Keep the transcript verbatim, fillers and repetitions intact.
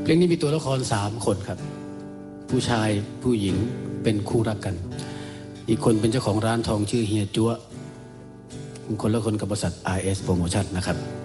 เพลงนี้มีตัวละครสามคนครับผู้ชายผู้หญิงเป็นคู่รักกันอีกคนเป็นเจ้าของร้านทองชื่อเฮียจั๊วคนละคนกับบริษัท อาร์ เอส Promotion นะครับ